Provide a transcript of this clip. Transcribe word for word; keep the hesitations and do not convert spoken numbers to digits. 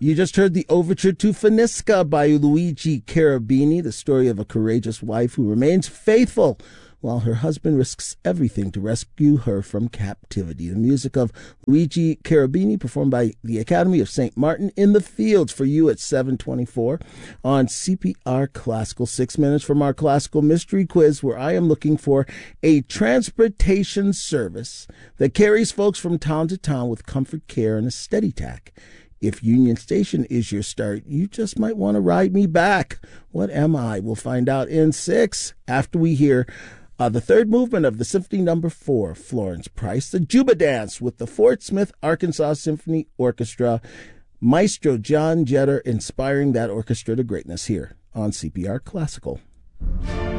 You just heard the overture to Finisca by Luigi Cherubini, the story of a courageous wife who remains faithful while her husband risks everything to rescue her from captivity. The music of Luigi Cherubini, performed by the Academy of Saint Martin in the Fields for you at seven twenty-four on C P R Classical. Six minutes from our classical mystery quiz, where I am looking for a transportation service that carries folks from town to town with comfort, care, and a steady tack. If Union Station is your start, you just might want to ride me back. What am I? We'll find out in six after we hear Uh, the third movement of the Symphony Number Four, Florence Price, the Juba Dance with the Fort Smith Arkansas Symphony Orchestra. Maestro John Jetter inspiring that orchestra to greatness here on C P R Classical.